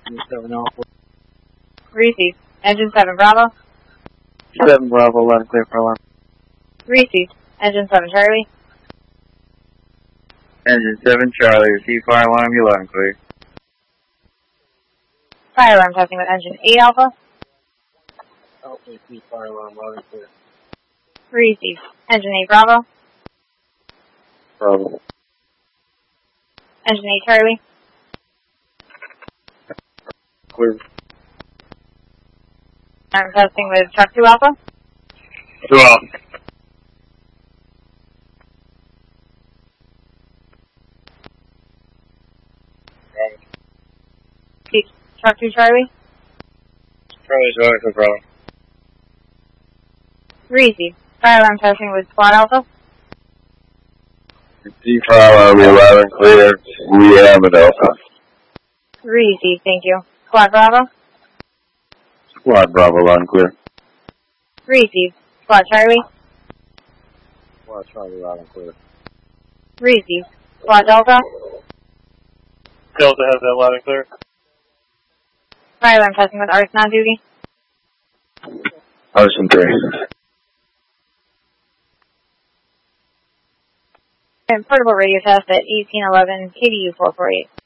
7 Alpha. Receive. Engine 7 Bravo. 7 Bravo, loud and clear for alarm. Receive. Engine 7 Charlie. Engine 7 Charlie, receive fire alarm, you're loud and clear. Fire alarm testing with engine 8 Alpha. Alpha, receive fire alarm, loud and clear. Receive. Engine 8 Bravo. Bravo. Engine 8 Charlie. Clear. I'm testing with truck 2 Alpha. 2 Alpha. Receive. Truck 2 Charlie. Charlie's loud and clear, Bravo. Receive. Fire alarm testing with squad Alpha. Receive fire alarm, you're loud and clear. We have it, Alpha. Receive. Thank you. Squad Bravo. Squad Bravo, loud and clear. Receive. Squad Charlie. Squad Charlie, loud and clear. Receive. Squad Delta. Delta has that loud and clear. Fire alarm testing with arson on duty. Arson 3. And portable radio test at 1811 KDU 448.